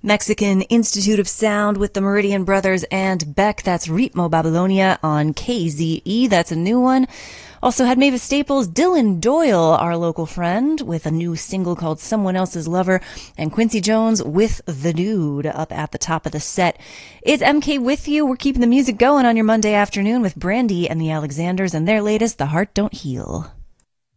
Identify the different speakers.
Speaker 1: Mexican Institute of Sound with the Meridian Brothers and Beck. That's Ritmo Babylonia on KZE. That's a new one. Also had Mavis Staples, Dylan Doyle, our local friend, with a new single called Someone Else's Lover, and Quincy Jones with The Dude up at the top of the set. It's MK with you. We're keeping the music going on your Monday afternoon with Brandy and the Alexanders and their latest, The Heart Don't Heal.